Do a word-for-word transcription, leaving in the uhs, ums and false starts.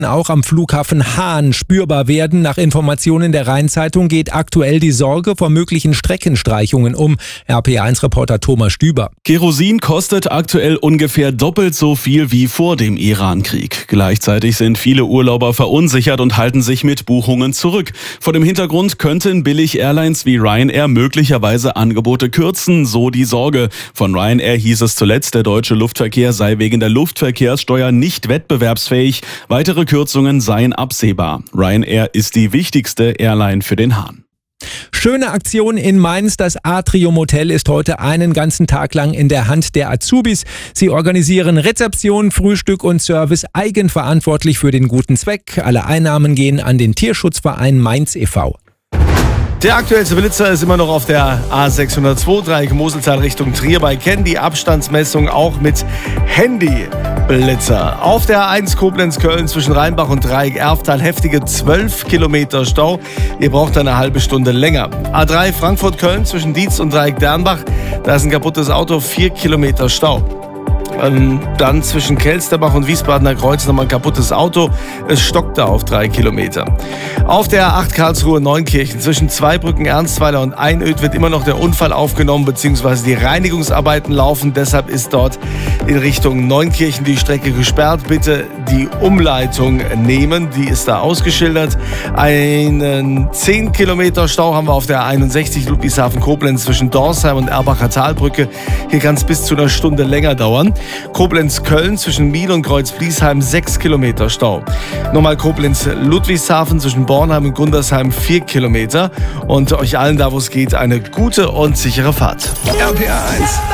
auch am Flughafen Hahn spürbar werden. Nach Informationen der Rhein-Zeitung geht aktuell die Sorge vor möglichen Streckenstreichungen um. R P eins Reporter Thomas Stüber. Kerosin kostet aktuell ungefähr doppelt so viel wie vor dem Iran-Krieg. Gleichzeitig sind viele Urlauber verunsichert und halten sich mit Buchungen zurück. Vor dem Hintergrund könnten Billig-Airlines wie Ryanair möglicherweise Angebote kürzen, so die Sorge. Von Ryanair hieß es zuletzt, der deutsche Luftverkehr sei wegen der Luftverkehrssteuer nicht wettbewerbsfähig. Weitere Kürzungen seien absehbar. Ryanair ist die wichtigste Airline für den Hahn. Schöne Aktion in Mainz. Das Atrium Hotel ist heute einen ganzen Tag lang in der Hand der Azubis. Sie organisieren Rezeption, Frühstück und Service eigenverantwortlich für den guten Zweck. Alle Einnahmen gehen an den Tierschutzverein Mainz e V Der aktuellste Blitzer ist immer noch auf der A sechshundertzwei, Dreieck Moseltal Richtung Trier bei Ken. Die Abstandsmessung auch mit Handyblitzer. Auf der A eins Koblenz-Köln zwischen Rheinbach und Dreieck Erftal heftige zwölf Kilometer Stau. Ihr braucht eine halbe Stunde länger. A drei Frankfurt-Köln zwischen Dietz und Dreieck Dernbach. Da ist ein kaputtes Auto, vier Kilometer Stau. Dann zwischen Kelsterbach und Wiesbadener Kreuz nochmal ein kaputtes Auto. Es stockt da auf drei Kilometer. Auf der A acht Karlsruhe-Neunkirchen zwischen Zweibrücken, Ernstweiler und Einöd wird immer noch der Unfall aufgenommen bzw. die Reinigungsarbeiten laufen. Deshalb ist dort in Richtung Neunkirchen die Strecke gesperrt. Bitte die Umleitung nehmen, die ist da ausgeschildert. Einen zehn Kilometer Stau haben wir auf der einundsechzig Ludwigshafen-Koblenz zwischen Dorsheim und Erbacher Talbrücke. Hier kann es bis zu einer Stunde länger dauern. Koblenz-Köln zwischen Miel und Kreuz-Bliesheim sechs Kilometer Stau. Nochmal Koblenz-Ludwigshafen zwischen Bornheim und Gundersheim vier Kilometer. Und euch allen da, wo es geht, eine gute und sichere Fahrt. R P A eins